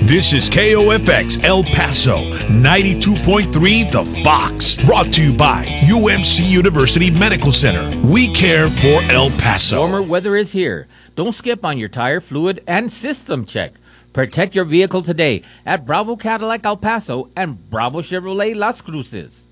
This is KOFX El Paso, 92.3 The Fox. Brought to you by UMC University Medical Center. We care for El Paso. Warmer weather is here. Don't skip on your tire, fluid, and system check. Protect your vehicle today at Bravo Cadillac El Paso and Bravo Chevrolet Las Cruces.